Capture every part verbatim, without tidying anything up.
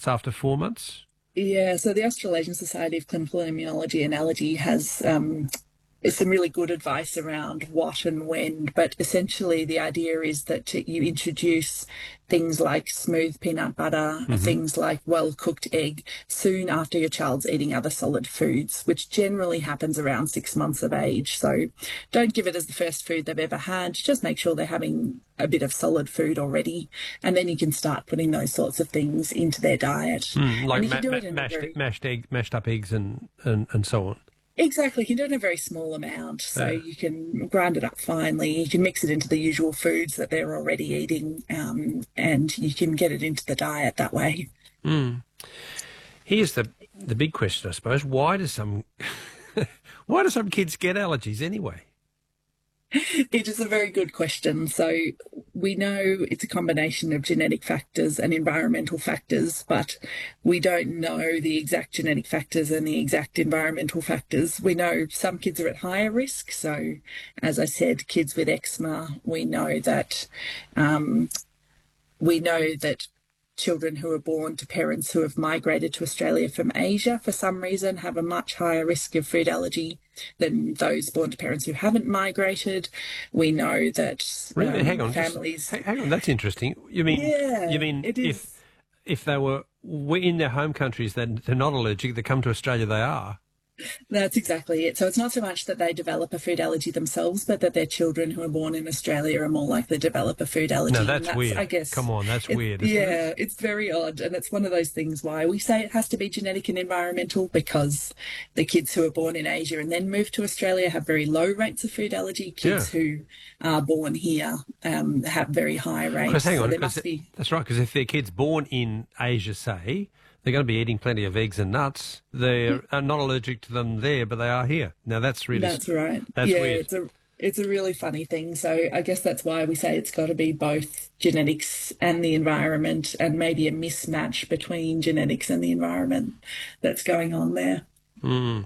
months, after four months? Yeah, so the Australasian Society of Clinical Immunology and Allergy has um, some really good advice around what and when, but essentially the idea is that you introduce things like smooth peanut butter, Mm-hmm. things like well-cooked egg soon after your child's eating other solid foods, which generally happens around six months of age. So don't give it as the first food they've ever had. Just make sure they're having a bit of solid food already, and then you can start putting those sorts of things into their diet. Mm, like and you ma- can do ma- it in mashed, a very... mashed, egg, mashed up eggs and, and, and so on. Exactly. You can do it in a very small amount. So Yeah. you can grind it up finely. You can mix it into the usual foods that they're already eating, um, and you can get it into the diet that way. Mm. Here's the the big question, I suppose. Why do some why do some kids get allergies anyway? It is a very good question. So we know it's a combination of genetic factors and environmental factors, but we don't know the exact genetic factors and the exact environmental factors. We know some kids are at higher risk. So as I said, kids with eczema, we know that um, we know that children who are born to parents who have migrated to Australia from Asia for some reason have a much higher risk of food allergy than those born to parents who haven't migrated. We know that Really? um, hang on, families... just, hang on, that's interesting. You mean Yeah, you mean it if is. if they were in their home countries, then they're not allergic. They come to Australia, they are. That's exactly it. So it's not so much that they develop a food allergy themselves, but that their children who are born in Australia are more likely to develop a food allergy. No, that's, that's weird. I guess. Come on, that's it, weird. Isn't yeah, it? It's very odd. And it's one of those things why we say it has to be genetic and environmental, because the kids who are born in Asia and then move to Australia have very low rates of food allergy. Kids Yeah. who are born here um, have very high rates. Because hang So on, there 'cause must be... that's right. Because if their kids born in Asia, say, they're going to be eating plenty of eggs and nuts. They are not allergic to them there, but they are here. Now that's really That's right. That's yeah, weird. It's a it's a really funny thing. So I guess that's why we say it's got to be both genetics and the environment, and maybe a mismatch between genetics and the environment that's going on there. Mm.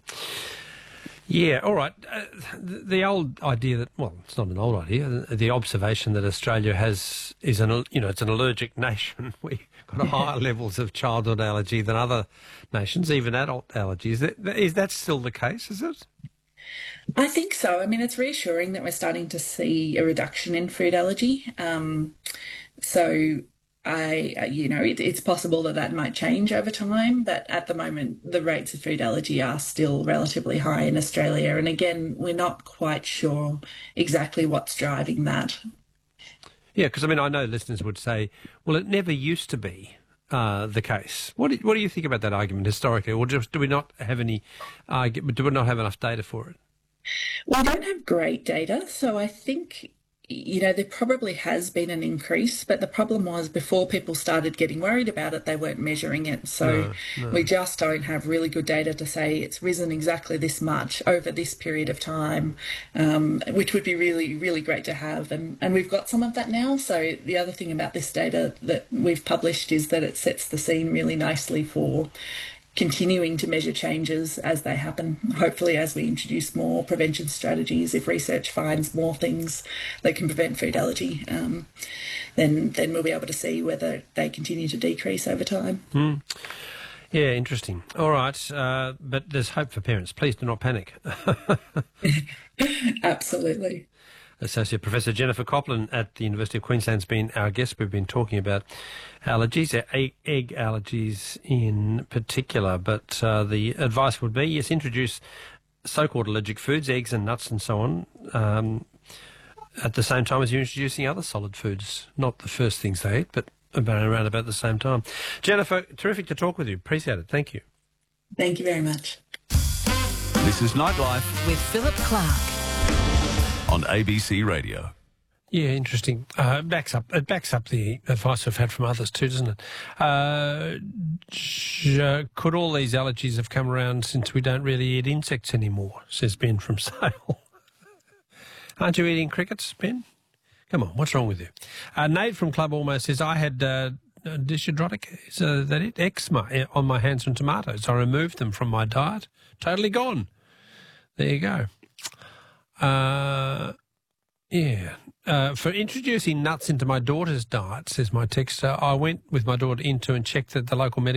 Yeah, all right. Uh, the, the old idea that, well, it's not an old idea. The, the observation that Australia has is an, you know, it's an allergic nation. We've got higher levels of childhood allergy than other nations, even adult allergies. Is that, is that still the case? Is it? I think so. I mean, it's reassuring that we're starting to see a reduction in food allergy. Um, so. I, you know, it, it's possible that that might change over time, but at the moment, the rates of food allergy are still relatively high in Australia. And again, we're not quite sure exactly what's driving that. Yeah, because I mean, I know listeners would say, well, it never used to be uh, the case. What do, what do you think about that argument historically, or just do we not have any argument? Do we not have enough data for it? We don't have great data, so I think, you know, there probably has been an increase, but the problem was before people started getting worried about it, they weren't measuring it. So No, no. we just don't have really good data to say it's risen exactly this much over this period of time, um, which would be really, really great to have. And, and we've got some of that now. So the other thing about this data that we've published is that it sets the scene really nicely for continuing to measure changes as they happen, hopefully as we introduce more prevention strategies. If research finds more things that can prevent food allergy, um, then then we'll be able to see whether they continue to decrease over time. Mm. Yeah, interesting. All right, uh, but there's hope for parents. Please do not panic. Absolutely. Associate Professor Jennifer Copland at the University of Queensland has been our guest. We've been talking about allergies, egg, egg allergies in particular, but uh, the advice would be, yes, introduce so-called allergic foods, eggs and nuts and so on, um, at the same time as you're introducing other solid foods, not the first things they eat, but about around about the same time. Jennifer, terrific to talk with you. Appreciate it. Thank you. Thank you very much. This is Nightlife with Philip Clark on A B C Radio. Yeah, interesting. Uh, backs up. It backs up the advice we've had from others too, doesn't it? Uh, j- could all these allergies have come around since we don't really eat insects anymore? Says Ben from Sale. Aren't you eating crickets, Ben? Come on, what's wrong with you? Uh, Nate from Club Almost says, I had uh, dyshydrotic, is uh, that it? Eczema on my hands from tomatoes. I removed them from my diet. Totally gone. There you go. Uh, yeah. Uh, for introducing nuts into my daughter's diet, says my texter, I went with my daughter into and checked that the local medical